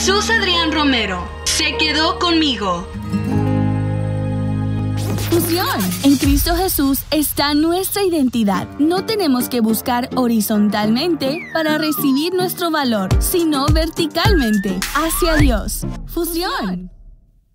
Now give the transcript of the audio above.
Jesús Adrián Romero se quedó conmigo. Fusión. En Cristo Jesús está nuestra identidad. No tenemos que buscar horizontalmente para recibir nuestro valor, sino verticalmente, hacia Dios. Fusión.